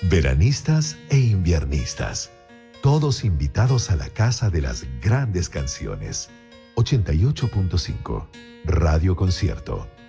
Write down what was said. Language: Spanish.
Veranistas e inviernistas, todos invitados a la Casa de las Grandes Canciones. 88.5 Radio Concierto.